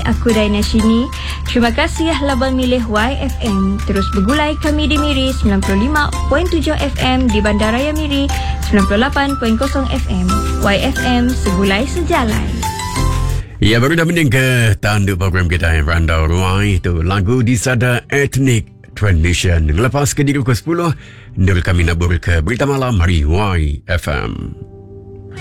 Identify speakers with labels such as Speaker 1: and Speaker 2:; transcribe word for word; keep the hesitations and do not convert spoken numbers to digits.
Speaker 1: aku Daina Shini. Terima kasih Laban milih Y F M. Terus bergulai kami di Miri sembilan puluh lima perpuluhan tujuh F M, di Bandaraya Miri sembilan puluh lapan perpuluhan kosong F M. Y F M, segulai sejalan.
Speaker 2: Ya, baru dah mending ke tanduk program kita yang Randau Ruai. Itu lagu Disada Ethnic Tradition. Lepas ke di pukul sepuluh, Nur kami nabur ke Berita Malam Hari Y F M.